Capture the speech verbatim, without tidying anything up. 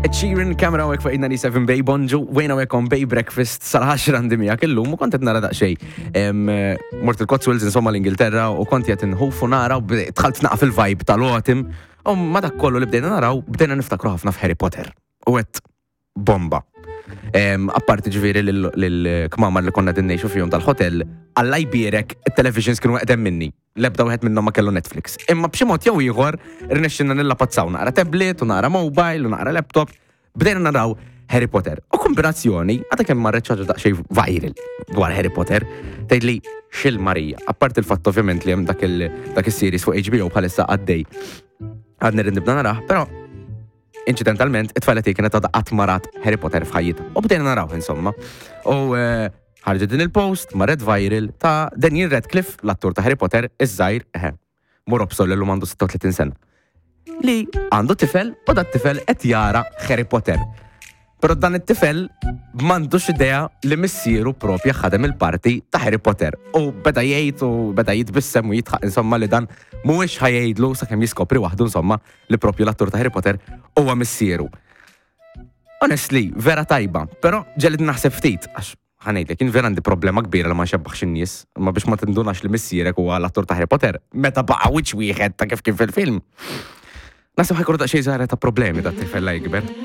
Sheeran, kamera għek fa' ninety seven Bay Bonġu, wejna għek on Bay Breakfast sal-ħaxra għandimija kellum, u kontet nara daqxej. Mort il-Cotswolds insomma l-Ingilterra, u konti għet nħufu nara, u tħalt naqaf il-vibe tal-autumn, u ma dak kollu li bdejna naraw, bdejna niftakru ħafna f'Harry Potter. U għet bomba. Apparti ġviri l-kmamar li konna dinnejxu fihom tal-hotel, Alla jbierek, il-televisions kienu għedem minni. Lebda wieħed minnhom ma kellu Netflix. Imma b'xi mod jew ieħor irnexxinna nillapazzaw naqra tablet u naqra mobile u naqra laptop. Bdejna naraw Harry Potter. U kombinazzjoni, għadha kemm marret ċaġa daqsxejn viral dwar Harry Potter, tgħidli xil Marija. Apparti il-fatt ovvjament li hemm dak dak is-series fuq H B O bħalissa għaddej. Għadna rid nibda naraħ, però incidentalment it-tfajleti kienet għadha qatt marat Harry Potter f'ħajjitha. U bdejna naraw insomma. U ħarġet din il-post, marret viral ta' Daniel Radcliffe, l-attur ta' Harry Potter, iż-żgħir, eħe, mur obsol l għandu sittin u tletin sena. Li għandu tifel u dat tifel qed jara Harry Potter. Però dan it-tifel m'għandux idea li missieru propja ħadem il-parti ta' Harry Potter. U beda jgħid u beda jitbissem u jitħaq insomma li dan mhuwiex ħajejdlu sakemm jiskopri waħdu insomma li propju l-attur ta' Harry Potter huwa missieru. Honestly, vera tajba, però ġelid naħseb ftit għax ħanejlek, kien vera għandi problema kbira li ma nxebbaħx in-nies, ma biex ma tindunax li missierek huwa l-attur ta' Harry Potter, meta baqa' wiċċ wieħed ta' kif kien fil-film. Naħseb ħajkun daqsxejn żgħira ta' problemi dat tifel la jikber.